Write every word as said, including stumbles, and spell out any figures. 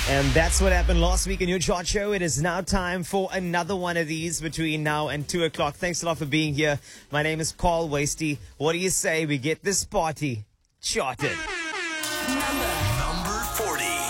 And that's what happened last week in your chart show. It is now time for another one of these between now and two o'clock. Thanks a lot for being here. My name is Carl Wasty. What do you say we get this party charted? Number forty.